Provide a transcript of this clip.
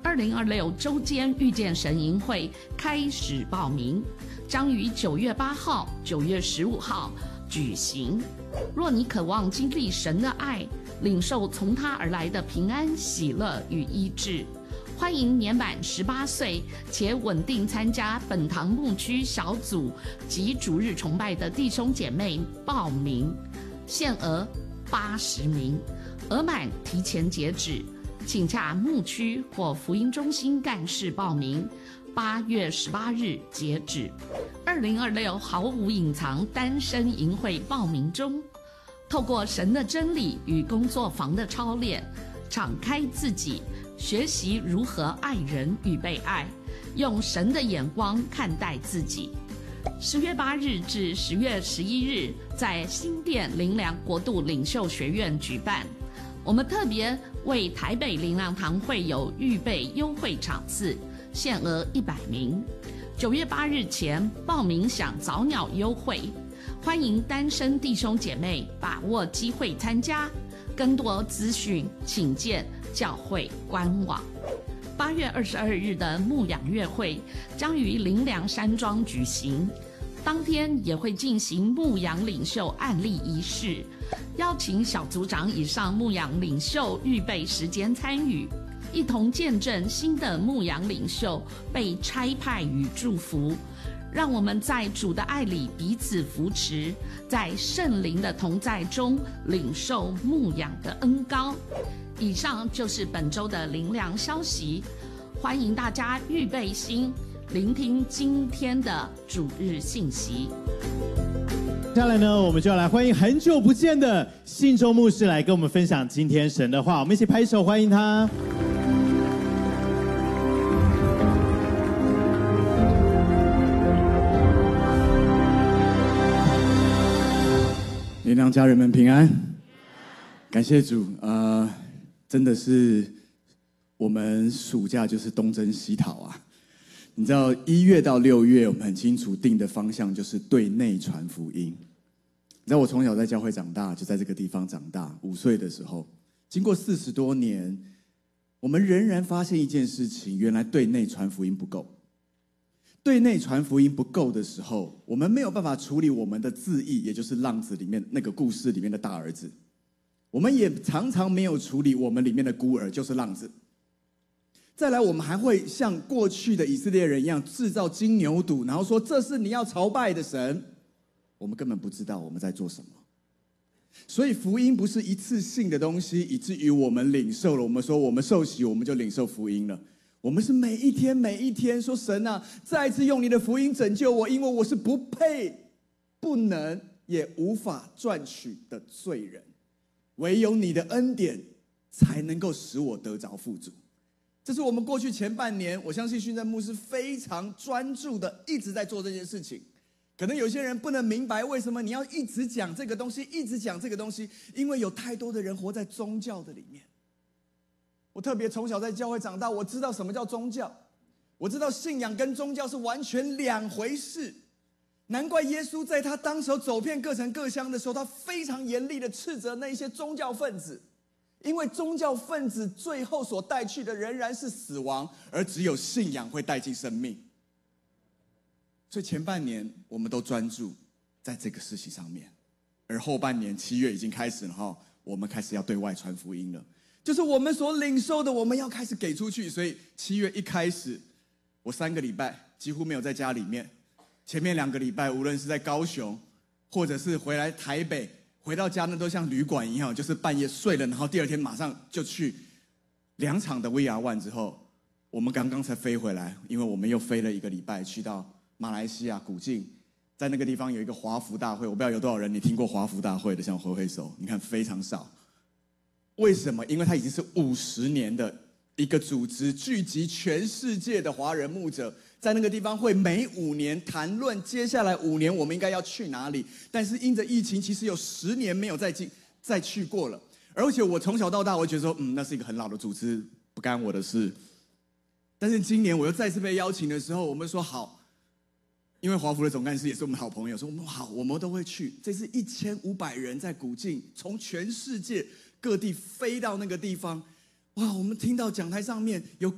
2026周间遇见神营会开始报名，将于9月8号、9月15号举行。若你渴望经历神的爱，领受从他而来的平安、喜乐与医治，欢迎年满18岁且稳定参加本堂牧区小组及主日崇拜的弟兄姐妹报名，限额80名，额满提前截止，请洽牧区或福音中心干事报名。8月18日截止。2026毫无隐藏单身营会报名中，透过神的真理与工作坊的操练，敞开自己，学习如何爱人与被爱，用神的眼光看待自己。10月8日至10月11日在新店灵粮国度领袖学院举办，我们特别为台北灵粮堂会友预备优惠场次，限额100名。9月8日前报名享早鸟优惠，欢迎单身弟兄姐妹把握机会参加。更多资讯请见教会官网。8月22日的牧养月会将于灵粮山庄举行，当天也会进行牧养领袖案例仪式，邀请小组长以上牧养领袖预备时间参与，一同见证新的牧养领袖被差派与祝福。让我们在主的爱里彼此扶持，在圣灵的同在中领受牧养的恩膏。以上就是本周的灵粮消息，欢迎大家预备心，聆听今天的主日信息。 接下来呢，我们就要来欢迎很久不见的信州牧师来跟我们分享今天神的话，我们一起拍手欢迎他。 灵粮家人们平安，感谢主。真的是我们暑假就是东征西讨啊。你知道1月到6月，我们很清楚定的方向就是对内传福音。你知道我从小在教会长大，就在这个地方长大。5岁的时候，经过40多年，我们仍然发现一件事情：原来对内传福音不够。对内传福音不够的时候，我们没有办法处理我们的自义，也就是浪子里面那个故事里面的大儿子。我们也常常没有处理我们里面的孤儿，就是浪子。再来，我们还会像过去的以色列人一样制造金牛犊，然后说这是你要朝拜的神。我们根本不知道我们在做什么。所以福音不是一次性的东西，以至于我们领受了，我们说我们受洗，我们就领受福音了。我们是每一天每一天说，神啊，再一次用你的福音拯救我，因为我是不配、不能也无法赚取的罪人，唯有你的恩典才能够使我得着富足。这是我们过去前半年，我相信训政牧师非常专注的一直在做这件事情。可能有些人不能明白为什么你要一直讲这个东西，一直讲这个东西，因为有太多的人活在宗教的里面。我特别从小在教会长大，我知道什么叫宗教，我知道信仰跟宗教是完全两回事。难怪耶稣在他当时走遍各城各乡的时候，他非常严厉的斥责那些宗教分子，因为宗教分子最后所带去的仍然是死亡，而只有信仰会带进生命。所以前半年我们都专注在这个事情上面，而后半年7月已经开始了，我们开始要对外传福音了，就是我们所领受的，我们要开始给出去。所以7月一开始，我3个礼拜几乎没有在家里面。前面2个礼拜，无论是在高雄，或者是回来台北，回到家呢都像旅馆一样，就是半夜睡了，然后第二天马上就去2场的 VR1 之后，我们刚刚才飞回来，因为我们又飞了1个礼拜，去到马来西亚古晋，在那个地方有一个华福大会。我不知道有多少人你听过华福大会的，像挥挥手，你看非常少。为什么？因为它已经是50年的一个组织，聚集全世界的华人牧者，在那个地方会每5年谈论接下来5年我们应该要去哪里。但是因着疫情，其实有10年没有再去过了。而且我从小到大，我觉得说，那是一个很老的组织，不干我的事。但是今年我又再次被邀请的时候，我们说好。因为华福的总干事也是我们好朋友，说我们好，我们都会去。这是1500人在古晋，从全世界各地飞到那个地方。哇，我们听到讲台上面有